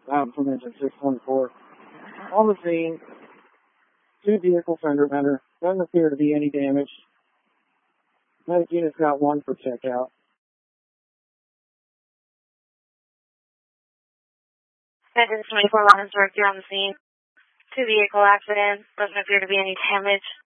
from engine 624. On the scene, 2 vehicle fender bender. Doesn't appear to be any damage. Medic unit's got 1 for checkout. Engine 24 Lawrenceburg, you're on the scene. 2 vehicle accident. Doesn't appear to be any damage.